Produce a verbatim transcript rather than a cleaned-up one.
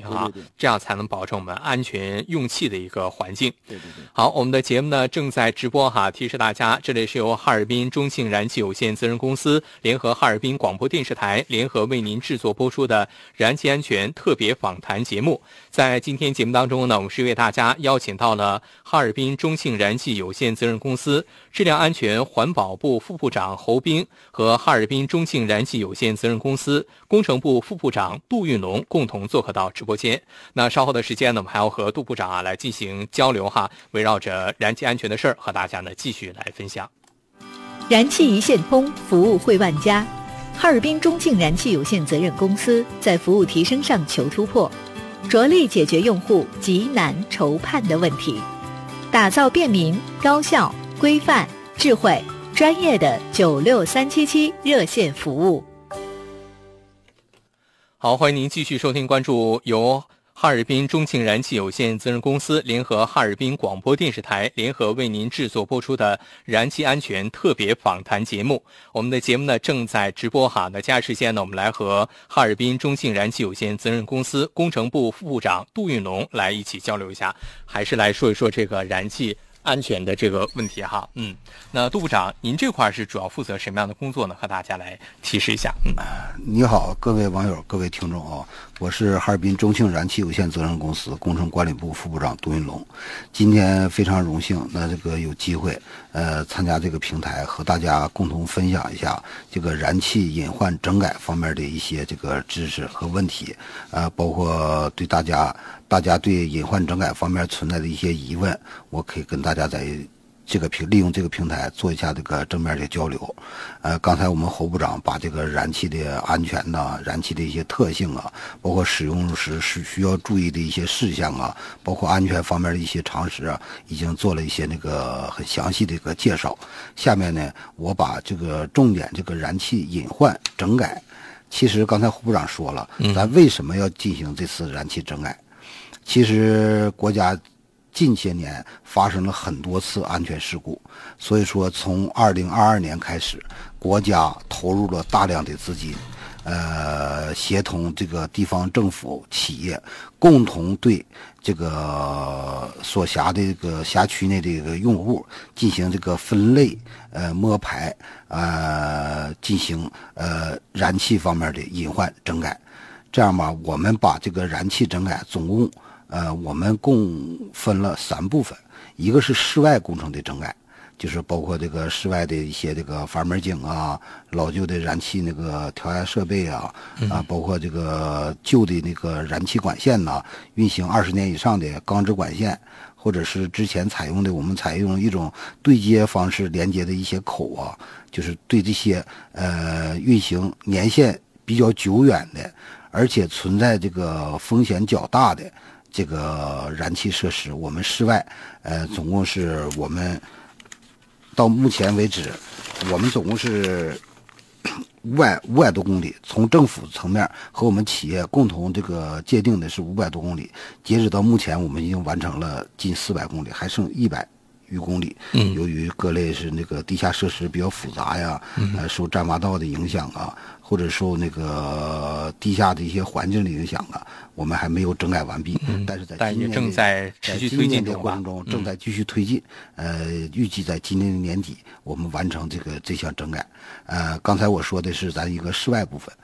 啊， 对对对， 这样才能保证我们安全用气的一个环境。 对对对。 好，我们的节目呢正在直播哈，提示大家，这里是由哈尔滨中庆燃气有限责任公司联合哈尔滨广播电视台联合为您制作播出的燃气安全特别访谈节目。在今天节目当中呢，我们是为大家邀请到了哈尔滨中庆燃气有限责任公司质量安全环保部副部长侯斌和哈尔滨中庆燃气有限责任公司工程部副部长杜运龙共同做客到直播间。那稍后的时间呢，我们还要和杜部长啊来进行交流哈，围绕着燃气安全的事儿和大家呢继续来分享。 燃气一线通，服务惠万家。哈尔滨中庆燃气有限责任公司在服务提升上求突破，着力解决用户急难愁盼的问题，打造便民、高效、规范、智慧、专业的九六三七七热线服务。 好，欢迎您继续收听关注由哈尔滨中庆燃气有限责任公司联合哈尔滨广播电视台联合为您制作播出的燃气安全特别访谈节目。我们的节目呢正在直播哈，那接下来时间呢，我们来和哈尔滨中庆燃气有限责任公司工程部副部长杜运龙来一起交流一下，还是来说一说这个燃气安全的这个问题哈。嗯，那杜部长，您这块是主要负责什么样的工作呢？和大家来提示一下。嗯， 你好，各位网友，各位听众啊，我是哈尔滨中庆燃气有限责任公司工程管理部副部长杜云龙。今天非常荣幸，那这个有机会呃参加这个平台，和大家共同分享一下这个燃气隐患整改方面的一些这个知识和问题，呃，包括对大家大家对隐患整改方面存在的一些疑问，我可以跟大家在这个平利用这个平台做一下这个正面的交流。呃，刚才我们侯部长把这个燃气的安全呐、燃气的一些特性啊，包括使用时是需要注意的一些事项啊，包括安全方面的一些常识啊，已经做了一些那个很详细的一个介绍。下面呢，我把这个重点这个燃气隐患整改，其实刚才胡部长说了，咱为什么要进行这次燃气整改？其实国家近些年发生了很多次安全事故，所以说从二零二二年开始，国家投入了大量的资金，呃，协同这个地方政府、企业，共同对这个所辖的这个辖区内的这个用户进行这个分类、呃摸排，呃进行呃燃气方面的隐患整改。这样吧，我们把这个燃气整改总共。呃，我们共分了三部分，一个是室外工程的整改，就是包括这个室外的一些这个阀门井啊、老旧的燃气那个调压设备啊，啊，包括这个旧的那个燃气管线呐、运行二十年以上的钢制管线，或者是之前采用的我们采用一种对接方式连接的一些口啊，就是对这些呃运行年限比较久远的，而且存在这个风险较大的。这个燃气设施，我们室外，呃，总共是我们到目前为止，我们总共是五百五百多公里。从政府层面和我们企业共同这个界定的是五百多公里，截止到目前，我们已经完成了近四百公里，还剩一百余公里。 嗯， 由于各类是那个地下设施比较复杂呀，呃，受占挖道的影响啊，或者受那个地下的一些环境的影响啊，我们还没有整改完毕。 嗯， 但是在但也今年正在持续推进的中过程中，正在继续推进。呃，预计在今年的年底，我们完成这个这项整改。呃，刚才我说的是咱一个室外部分，